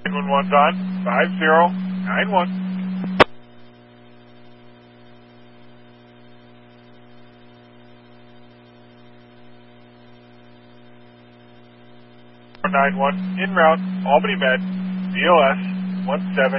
911's on. 5091. 91 en route, Albany Med, BLS 17.